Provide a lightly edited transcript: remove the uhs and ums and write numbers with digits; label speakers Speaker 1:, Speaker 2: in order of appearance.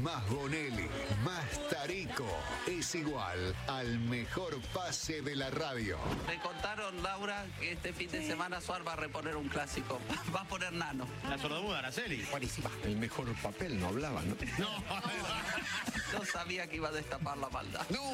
Speaker 1: más Bonelli, más Tarico, es igual al mejor pase de la radio.
Speaker 2: Me contaron, Laura, que este fin de semana Suar va a reponer un clásico. Va a poner Nano.
Speaker 3: La sordomuda, Araceli.
Speaker 4: Buenísima. El mejor papel no hablaba, ¿no?
Speaker 3: No,
Speaker 2: No sabía que iba a destapar la maldad.
Speaker 4: No.